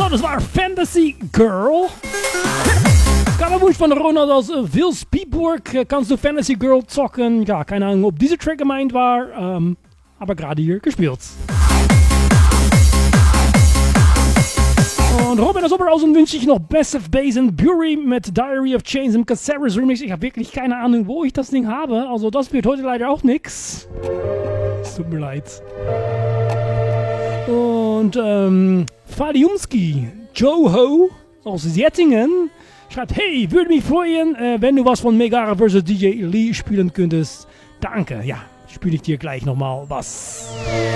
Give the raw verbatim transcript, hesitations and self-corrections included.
So, das war Fantasy Girl. Kleiner Wunsch von Ronald aus äh, Wilsbiburg. Äh, kannst du Fantasy Girl zocken? Ja, keine Ahnung, ob dieser Track gemeint war, ähm, aber gerade hier gespielt. Und Robin aus Oberhausen wünsche ich noch Best of Bass and Bury mit Diary of Chains im Caceres Remix. Ich habe wirklich keine Ahnung, wo ich das Ding habe. Also das wird heute leider auch nix. Es tut mir leid. Und ähm, Fadiumski, Joho aus Jettingen schreibt, hey, würde mich freuen, äh, wenn du was von Megara versus D J Lee spielen könntest. Danke, ja, spiele ich dir gleich nochmal was.